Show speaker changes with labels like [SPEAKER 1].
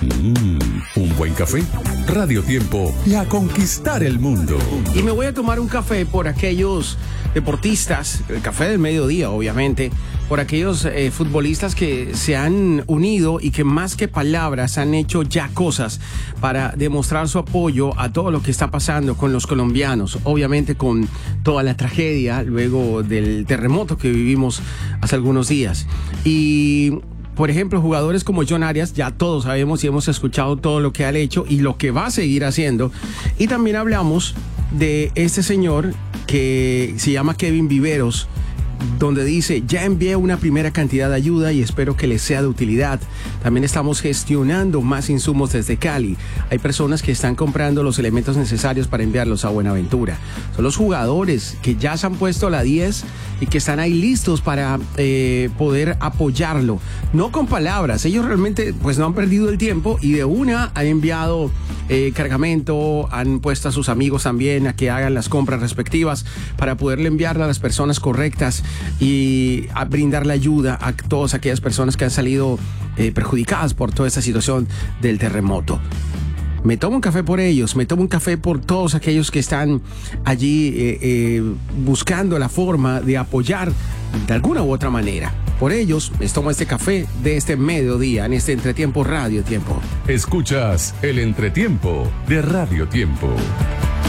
[SPEAKER 1] Un buen café. Radio Tiempo y a conquistar el mundo.
[SPEAKER 2] Y me voy a tomar un café por aquellos deportistas, el café del mediodía, obviamente, por aquellos futbolistas que se han unido y que más que palabras han hecho ya cosas para demostrar su apoyo a todo lo que está pasando con los colombianos, obviamente con toda la tragedia luego del terremoto que vivimos hace algunos días. Y por ejemplo, jugadores como John Arias, ya todos sabemos y hemos escuchado todo lo que ha hecho y lo que va a seguir haciendo. Y también hablamos de este señor que se llama Kevin Viveros, donde dice: ya envié una primera cantidad de ayuda y espero que les sea de utilidad. También estamos gestionando más insumos desde Cali. Hay personas que están comprando los elementos necesarios para enviarlos a Buenaventura. Son los jugadores que ya se han puesto a la 10 y que están ahí listos para poder apoyarlo. No con palabras, ellos realmente pues no han perdido el tiempo y de una han enviado cargamento, han puesto a sus amigos también a que hagan las compras respectivas para poderle enviarla a las personas correctas y a brindarle ayuda a todas aquellas personas que han salido perjudicadas por toda esta situación del terremoto. Me tomo un café por ellos, me tomo un café por todos aquellos que están allí buscando la forma de apoyar de alguna u otra manera. Por ellos, les tomo este café de este mediodía en este Entretiempo Radio Tiempo.
[SPEAKER 1] Escuchas el Entretiempo de Radio Tiempo.